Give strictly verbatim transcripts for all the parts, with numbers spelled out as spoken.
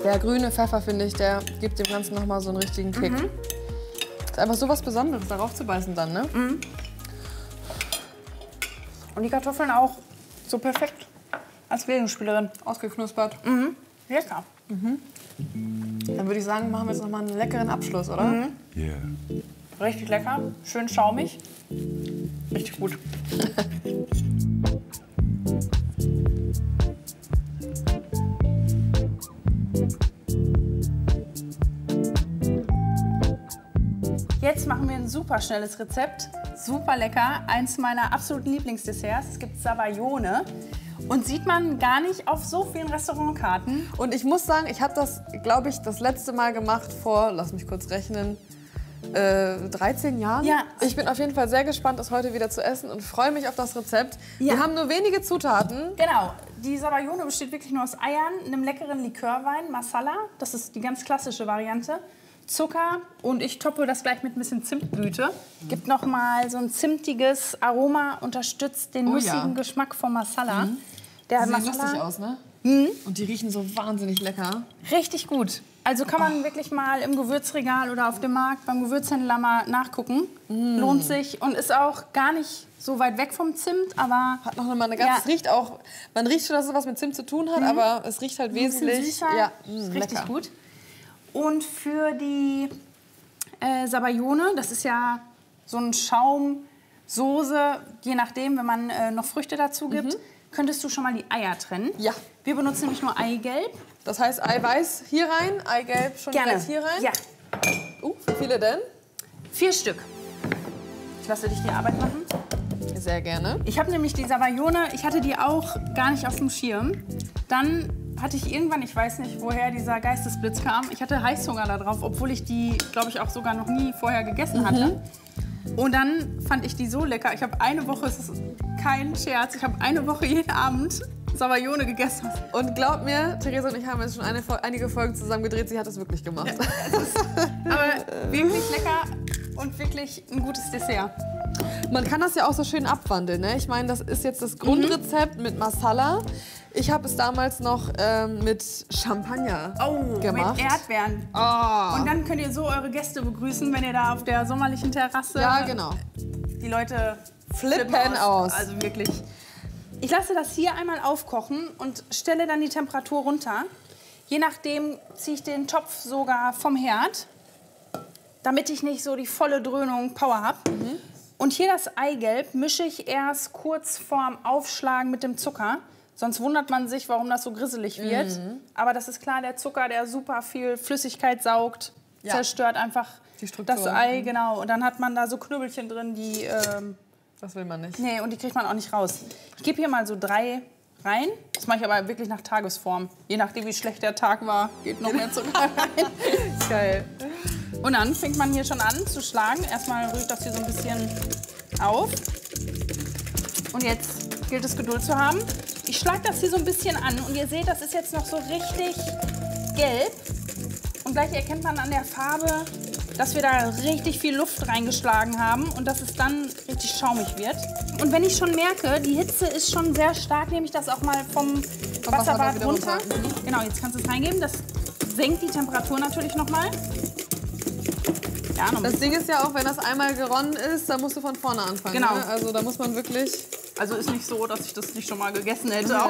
Der grüne Pfeffer, finde ich, der gibt dem Ganzen noch mal so einen richtigen Kick. Mhm. Ist einfach so was Besonderes, darauf zu beißen dann, ne? Mhm. Und die Kartoffeln auch so perfekt als Gegenspielerin. Ausgeknuspert. Mhm. Lecker. Mhm. Dann würde ich sagen, machen wir jetzt noch mal einen leckeren Abschluss, oder? Mhm. Yeah. Richtig lecker, schön schaumig. Richtig gut. Jetzt machen wir ein super schnelles Rezept. Super lecker. Eins meiner absoluten Lieblingsdesserts. Es gibt Sabayone. Und sieht man gar nicht auf so vielen Restaurantkarten. Und ich muss sagen, ich habe das, glaube ich, das letzte Mal gemacht vor, lass mich kurz rechnen, äh, dreizehn Jahren. Ja. Ich bin auf jeden Fall sehr gespannt, das heute wieder zu essen und freue mich auf das Rezept. Ja. Wir haben nur wenige Zutaten. Genau. Die Sabayone besteht wirklich nur aus Eiern, einem leckeren Likörwein, Masala. Das ist die ganz klassische Variante. Zucker und ich toppe das gleich mit ein bisschen Zimtblüte. Gibt noch mal so ein zimtiges Aroma, unterstützt den Oh, nussigen ja. Geschmack vom Masala. Mhm. Der Sieht Masala, lustig aus, ne? Mhm. Und die riechen so wahnsinnig lecker. Richtig gut. Also kann man wirklich mal im Gewürzregal oder auf dem Markt beim Gewürzhändler mal nachgucken. Mm. Lohnt sich und ist auch gar nicht so weit weg vom Zimt, aber Hat noch mal eine ganz, Ja. es riecht auch, man riecht schon, dass es was mit Zimt zu tun hat, Mhm. aber es riecht halt ein bisschen wesentlich. süßer. Ja, Ist mh, richtig lecker. gut. Und für die äh, Sabayone, das ist ja so ein Schaumsoße, je nachdem, wenn man äh, noch Früchte dazu gibt, könntest du schon mal die Eier trennen. Ja. Wir benutzen nämlich nur Eigelb. Das heißt Eiweiß hier rein, Eigelb schon Gerne. direkt hier rein. Ja, Uh, wie viele denn? vier Stück. Ich lasse dich die Arbeit machen. Sehr gerne. Ich habe nämlich die Sabayone, ich hatte die auch gar nicht auf dem Schirm. Dann hatte ich irgendwann, ich weiß nicht, woher dieser Geistesblitz kam, ich hatte Heißhunger da drauf, obwohl ich die, glaube ich, auch sogar noch nie vorher gegessen hatte. Und dann fand ich die so lecker. Ich habe eine Woche, es ist kein Scherz, ich habe eine Woche jeden Abend Sabayone gegessen. Und glaub mir, Theresa und ich haben jetzt schon eine, einige Folgen zusammen gedreht. Sie hat es wirklich gemacht. Aber wirklich lecker und wirklich ein gutes Dessert. Man kann das ja auch so schön abwandeln. Ne? Ich meine, das ist jetzt das Grundrezept mit Masala. Ich habe es damals noch ähm, mit Champagner Oh, gemacht. mit Erdbeeren. Oh. Und dann könnt ihr so eure Gäste begrüßen, wenn ihr da auf der sommerlichen Terrasse... Ja, genau. Die Leute Flippen aus. Also wirklich. Ich lasse das hier einmal aufkochen und stelle dann die Temperatur runter. Je nachdem ziehe ich den Topf sogar vom Herd, damit ich nicht so die volle Dröhnung Power habe. Mhm. Und hier das Eigelb mische ich erst kurz vorm Aufschlagen mit dem Zucker. Sonst wundert man sich, warum das so grisselig wird. Mhm. Aber das ist klar, der Zucker, der super viel Flüssigkeit saugt, Ja. zerstört einfach Die Struktur. das Ei. Genau. Und dann hat man da so Knüppelchen drin, die... Ähm, Das will man nicht. Nee, und die kriegt man auch nicht raus. Ich gebe hier mal so drei rein. Das mache ich aber wirklich nach Tagesform. Je nachdem, wie schlecht der Tag war, geht noch mehr Zucker rein. Geil. Und dann fängt man hier schon an zu schlagen. Erstmal rührt das hier so ein bisschen auf. Und jetzt gilt es, Geduld zu haben. Ich schlage das hier so ein bisschen an. Und ihr seht, das ist jetzt noch so richtig gelb. Und gleich erkennt man an der Farbe, dass wir da richtig viel Luft reingeschlagen haben und dass es dann richtig schaumig wird. Und wenn ich schon merke, die Hitze ist schon sehr stark, nehme ich das auch mal vom, Vom Wasserbad Wasserbad wieder runter. runter. Mhm. Genau, jetzt kannst du es reingeben. Das senkt die Temperatur natürlich nochmal. Ja, noch ein Das bisschen. Ding ist ja auch, wenn das einmal geronnen ist, dann musst du von vorne anfangen. Genau. Ne? Also da muss man wirklich... Also ist nicht so, dass ich das nicht schon mal gegessen hätte. Auch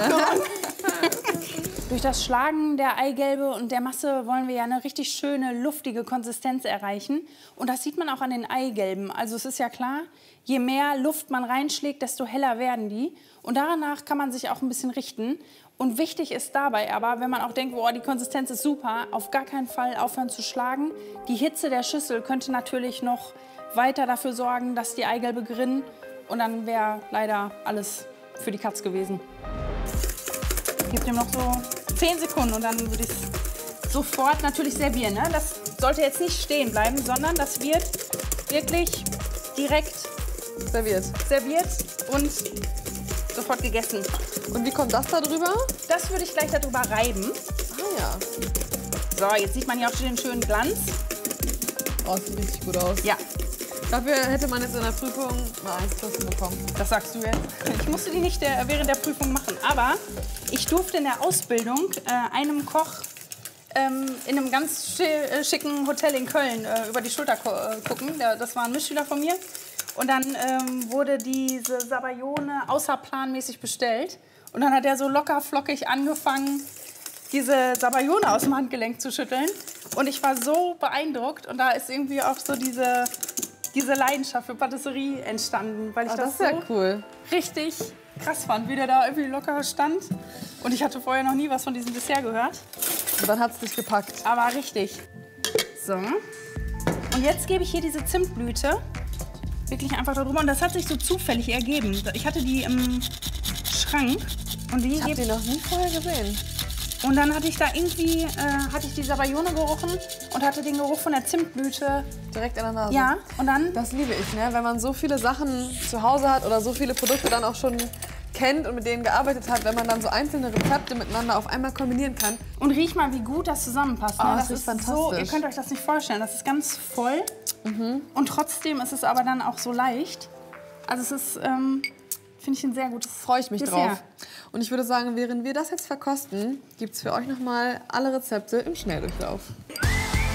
Durch das Schlagen der Eigelbe und der Masse wollen wir ja eine richtig schöne, luftige Konsistenz erreichen. Und das sieht man auch an den Eigelben. Also es ist ja klar, je mehr Luft man reinschlägt, desto heller werden die. Und danach kann man sich auch ein bisschen richten. Und wichtig ist dabei aber, wenn man auch denkt, boah, die Konsistenz ist super, auf gar keinen Fall aufhören zu schlagen. Die Hitze der Schüssel könnte natürlich noch weiter dafür sorgen, dass die Eigelbe gerinnen. Und dann wäre leider alles für die Katz gewesen. Ich gebe dem noch so zehn Sekunden und dann würde ich es sofort natürlich servieren. Ne? Das sollte jetzt nicht stehen bleiben, sondern das wird wirklich direkt Serviert. serviert und sofort gegessen. Und wie kommt das da drüber? Das würde ich gleich darüber reiben. Ah ja. So, jetzt sieht man hier auch schon den schönen Glanz. Oh, das sieht richtig gut aus. Ja, Dafür hätte man jetzt in der Prüfung mal eins plus bekommen. das sagst du jetzt. Ich musste die nicht der, während der Prüfung machen, aber ich durfte in der Ausbildung äh, einem Koch ähm, in einem ganz schicken Hotel in Köln äh, über die Schulter gucken. Das war ein Mitschüler von mir. Und dann ähm, wurde diese Sabayone außerplanmäßig bestellt. Und dann hat er so locker flockig angefangen, diese Sabayone aus dem Handgelenk zu schütteln. Und ich war so beeindruckt. Und da ist irgendwie auch so diese, diese Leidenschaft für Patisserie entstanden. Weil ich Oh, das, das ist ja so cool. richtig krass fand, wie der da irgendwie locker stand. Und ich hatte vorher noch nie was von diesem Dessert gehört. Und dann hat es dich gepackt. Aber richtig. So. Und jetzt gebe ich hier diese Zimtblüte wirklich einfach da drüber. Und das hat sich so zufällig ergeben. Ich hatte die im Schrank. Und die Ich habe die noch nie vorher gesehen. Und dann hatte ich da irgendwie, äh, hatte ich die Sabayone gerochen und hatte den Geruch von der Zimtblüte. Direkt in der Nase. Ja, und dann... Das liebe ich, ne? Wenn man so viele Sachen zu Hause hat oder so viele Produkte dann auch schon kennt und mit denen gearbeitet hat, wenn man dann so einzelne Rezepte miteinander auf einmal kombinieren kann. Und riech mal, wie gut das zusammenpasst. Ne? Oh, das, das ist ist so, fantastisch. ihr könnt euch das nicht vorstellen. Das ist ganz voll. Mhm. Und trotzdem ist es aber dann auch so leicht. Also es ist, ähm, finde ich, ein sehr gutes Freue ich mich Dessert. drauf. Und ich würde sagen, während wir das jetzt verkosten, gibt es für euch nochmal alle Rezepte im Schnelldurchlauf.